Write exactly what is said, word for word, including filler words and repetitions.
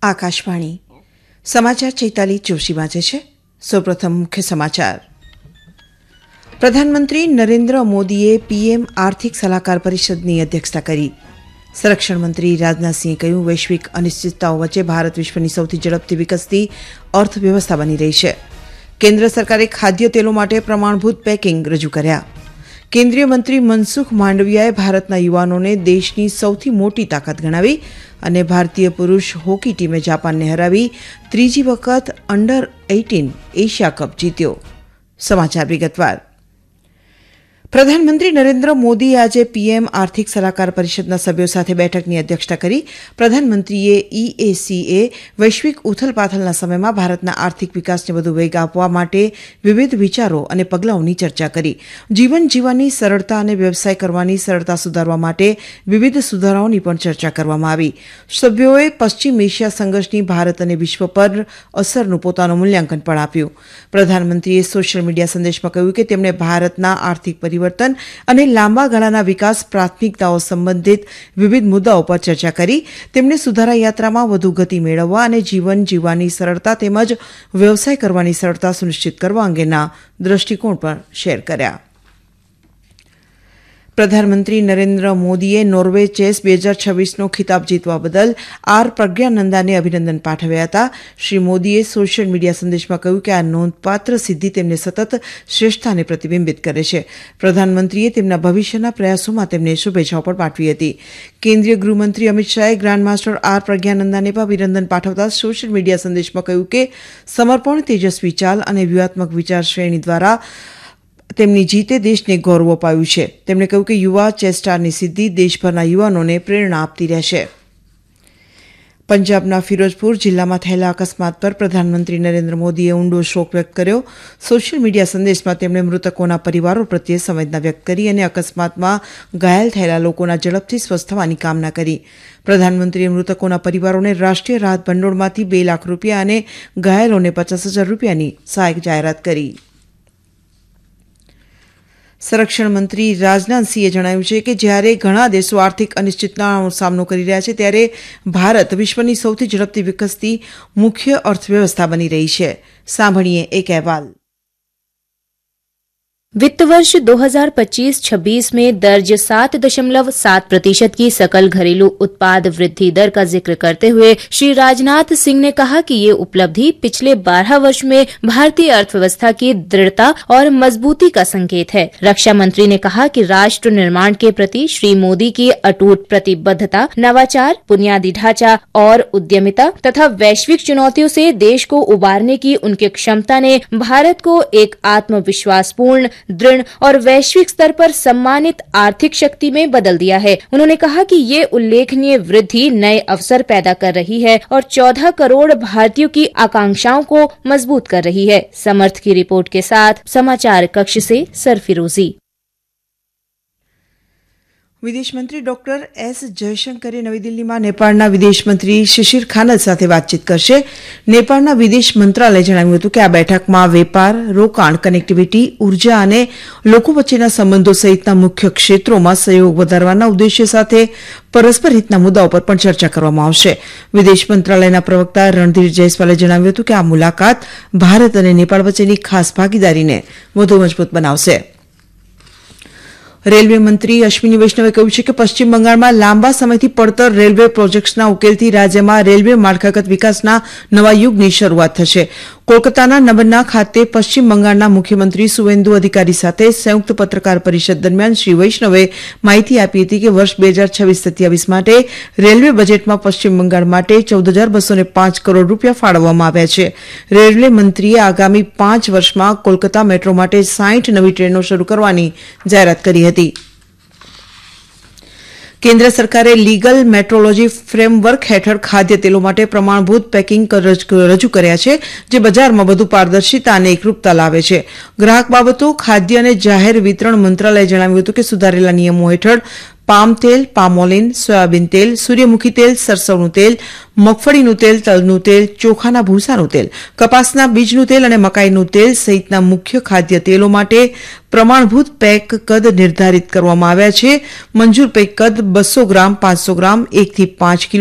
આકાશવાણી સમાચાર ચૈતાલી જોશી વાંચે છે. સૌપ્રથમ મુખ્ય સમાચાર. પ્રધાનમંત્રી નરેન્દ્ર મોદીએ પીએમ આર્થિક સલાહકાર પરિષદની અધ્યક્ષતા કરી. સંરક્ષણ મંત્રી રાજનાથસિંહે કહ્યું, વૈશ્વિક અનિશ્ચિતતાઓ વચ્ચે ભારત વિશ્વની સૌથી ઝડપથી વિકસતી અર્થવ્યવસ્થા બની રહી છે. કેન્દ્ર સરકારે ખાદ્ય તેલો માટે પ્રમાણભૂત પેકિંગ રજૂ કર્યા. કેન્દ્રીય મંત્રી મનસુખ માંડવિયાએ ભારતના યુવાનોને દેશની સૌથી મોટી તાકાત ગણાવી અને ભારતીય પુરુષ હોકી ટીમે જાપાનને હરાવી ત્રીજી વખત અંડર અઠાર એશિયા કપ જીત્યો. સમાચાર વિગતવાર. પ્રધાનમંત્રી નરેન્દ્ર મોદીએ આજે પીએમ આર્થિક સલાહકાર પરિષદના સભ્યો સાથે બેઠકની અધ્યક્ષતા કરી. પ્રધાનમંત્રીએ ઇએસીએ વૈશ્વિક ઉથલપાથલના સમયમાં ભારતના આર્થિક વિકાસને વધુ વેગ આપવા માટે વિવિધ વિચારો અને પગલાંઓની ચર્ચા કરી. જીવન જીવવાની સરળતા અને વ્યવસાય કરવાની સરળતા સુધારવા માટે વિવિધ સુધારાઓની પણ ચર્ચા કરવામાં આવી. સભ્યોએ પશ્ચિમ એશિયા સંઘર્ષની ભારત અને વિશ્વ પર અસરનું પોતાનું મૂલ્યાંકન પણ આપ્યું. પ્રધાનમંત્રીએ સોશિયલ મીડિયા સંદેશમાં કહ્યું કે તેમણે ભારતના આર્થિક પરિવર્તન અને લાંબા ગાળાના વિકાસ પ્રાથમિકતાઓ સંબંધિત વિવિધ મુદ્દાઓ પર ચર્ચા કરી. તેમણે સુધારા યાત્રામાં વધુ ગતિ મેળવવા અને જીવન જીવવાની સરળતા તેમજ વ્યવસાય કરવાની સરળતા સુનિશ્ચિત કરવા અંગેના દ્રષ્ટિકોણ પણ શેર કર્યા. પ્રધાનમંત્રી નરેન્દ્ર મોદીએ નોર્વે ચેસ બે હજાર છવ્વીસનો ખિતાબ જીતવા બદલ આર પ્રજ્ઞાનંદાને અભિનંદન પાઠવ્યા હતા. શ્રી મોદીએ સોશિયલ મીડિયા સંદેશમાં કહ્યું કે આ નોંધપાત્ર સિદ્ધિ તેમને સતત શ્રેષ્ઠતાને પ્રતિબિંબિત કરે છે. પ્રધાનમંત્રીએ તેમના ભવિષ્યના પ્રયાસોમાં તેમને શુભેચ્છાઓ પણ પાઠવી હતી. કેન્દ્રીય ગૃહમંત્રી અમિત શાહે ગ્રાન્ડ માસ્ટર આર પ્રજ્ઞાનંદાને પણ અભિનંદન પાઠવતા સોશિયલ મીડિયા સંદેશમાં કહ્યું કે સમર્પણ, તેજસ્વી ચાલ અને વ્યૂહાત્મક વિચાર શ્રેણી દ્વારા તેમની જીતે દેશને ગૌરવ અપાવ્યું છે. તેમણે કહ્યું કે યુવા ચેસ સ્ટારની સિદ્ધિ દેશભરના યુવાનોને પ્રેરણા આપતી રહેશે. પંજાબના ફિરોઝપુર જિલ્લામાં થયેલા અકસ્માત પર પ્રધાનમંત્રી નરેન્દ્ર મોદીએ ઊંડો શોક વ્યક્ત કર્યો. સોશિયલ મીડિયા સંદેશમાં તેમણે મૃતકોના પરિવારો પ્રત્યે સંવેદના વ્યક્ત કરી અને અકસ્માતમાં ઘાયલ થયેલા લોકોના ઝડપથી સ્વસ્થ થવાની કામના કરી. પ્રધાનમંત્રીએ મૃતકોના પરિવારોને રાષ્ટ્રીય રાહત ભંડોળમાંથી બે લાખ રૂપિયા અને ઘાયલોને પચાસ હજાર રૂપિયાની સહાય જાહેરાત કરી. સંરક્ષણ મંત્રી રાજનાથસિંહે જણાવ્યું છે કે જ્યારે ઘણા દેશો આર્થિક અનિશ્ચિતતાનો સામનો કરી રહ્યા છે ત્યારે ભારત વિશ્વની સૌથી ઝડપથી વિકસતી મુખ્ય અર્થવ્યવસ્થા બની રહી છે. સાંભળીએ એક અહેવાલ. वित्त वर्ष दो हज़ार पच्चीस छब्बीस में दर्ज सात दशमलव सात प्रतिशत की सकल घरेलू उत्पाद वृद्धि दर का जिक्र करते हुए श्री राजनाथ सिंह ने कहा कि ये उपलब्धि पिछले बारह वर्ष में भारतीय अर्थव्यवस्था की दृढ़ता और मजबूती का संकेत है. रक्षा मंत्री ने कहा कि राष्ट्र निर्माण के प्रति श्री मोदी की अटूट प्रतिबद्धता नवाचार, बुनियादी ढांचा और उद्यमिता तथा वैश्विक चुनौतियों से देश को उबारने की उनकी क्षमता ने भारत को एक आत्मविश्वासपूर्ण, दृढ़ और वैश्विक स्तर पर सम्मानित आर्थिक शक्ति में बदल दिया है. उन्होंने कहा कि ये उल्लेखनीय वृद्धि नए अवसर पैदा कर रही है और चौदह करोड़ भारतीयों की आकांक्षाओं को मजबूत कर रही है. समर्थ की रिपोर्ट के साथ समाचार कक्ष से सरफिरोजी. વિદેશ મંત્રી ડોક્ટર એસ જયશંકરે નવી દિલ્હીમાં નેપાળના વિદેશ મંત્રી શિશિર ખાનલ સાથે વાતચીત કરશે. નેપાળના વિદેશ મંત્રાલયે જણાવ્યું હતું કે આ બેઠકમાં વેપાર, રોકાણ, કનેક્ટિવિટી, ઉર્જા અને લોકો વચ્ચેના સંબંધો સહિતના મુખ્ય ક્ષેત્રોમાં સહયોગ વધારવાના ઉદ્દેશ્ય સાથે પરસ્પર હિતના મુદ્દાઓ પર પણ ચર્ચા કરવામાં આવશે. વિદેશ મંત્રાલયના પ્રવક્તા રણધીર જયસ્વાલે જણાવ્યું હતું કે આ મુલાકાત ભારત અને નેપાળ વચ્ચેની ખાસ ભાગીદારીને વધુ મજબૂત બનાવશે. રેલવે મંત્રી અશ્વિની વૈષ્ણવે કહ્યું છે કે પશ્ચિમ બંગાળમાં લાંબા સમયથી પડતર રેલવે પ્રોજેક્ટ્સના ઉકેલથી રાજ્યમાં રેલવે માળખાગત વિકાસના નવા યુગની શરૂઆત થશે. કોલકાતાના નબન્ના ખાતે પશ્ચિમ બંગાળના મુખ્યમંત્રી સુવેન્દુ અધિકારી સાથે સંયુક્ત પત્રકાર પરિષદ દરમિયાન શ્રી વૈષ્ણવે માહિતી આપી હતી કે વર્ષ બે હજાર છવ્વીસ સત્યાવીસ માટે રેલવે બજેટમાં પશ્ચિમ બંગાળ માટે ચૌદ હજાર બસો ને પાંચ કરોડ રૂપિયા ફાળવવામાં આવ્યા છે. રેલવે મંત્રીએ આગામી પાંચ વર્ષમાં કોલકાતા મેટ્રો માટે સાઠ નવી ટ્રેનો શરૂ કરવાની જાહેરાત કરી હતી. કેન્દ્ર સરકારે લીગલ મેટ્રોલોજી ફ્રેમવર્ક હેઠળ ખાદ્ય તેલો માટે પ્રમાણભૂત પેકિંગ રજૂ કર્યા છે, જે બજારમાં વધુ પારદર્શિતા અને એકરૂપતા લાવે છે. ગ્રાહક બાબતો, ખાદ્ય અને જાહેર વિતરણ મંત્રાલયે જણાવ્યું હતું કે સુધારેલા નિયમો હેઠળ પામ તેલ, પામોલિન, સોયાબીન તેલ, સૂર્યમુખી તેલ, સરસવનું તેલ, મગફળીનું તેલ, તલનું તેલ, ચોખાના ભૂસાનું તેલ, કપાસના બીજનું તેલ અને મકાઈનું તેલ સહિતના મુખ્ય ખાદ્ય તેલો માટે પ્રમાણભૂત પેક કદ નિર્ધારિત કરવામાં આવ્યા છે. મંજૂર પેક કદ બસો ગ્રામ, પાંચસો ગ્રામ, એકથી પાંચ કિલો